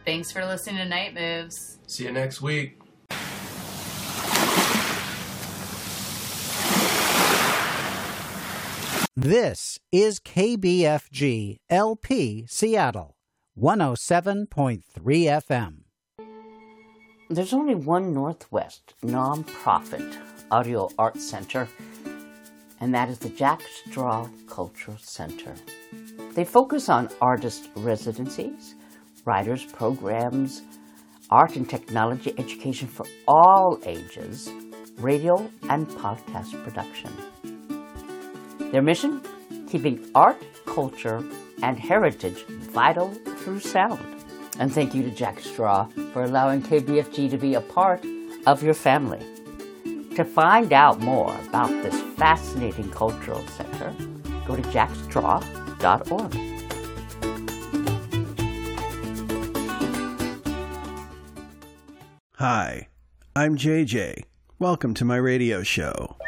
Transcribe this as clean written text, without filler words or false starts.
Thanks for listening to Night Moves. See you next week. This is KBFG LP Seattle, 107.3 FM. There's only one Northwest nonprofit audio art center, and that is the Jack Straw Cultural Center. They focus on artist residencies, writers programs, art and technology education for all ages, radio and podcast production. Their mission? Keeping art, culture, and heritage vital through sound. And thank you to Jack Straw for allowing KBFG to be a part of your family. To find out more about this fascinating cultural center, go to jackstraw.org. Hi, I'm JJ. Welcome to my radio show.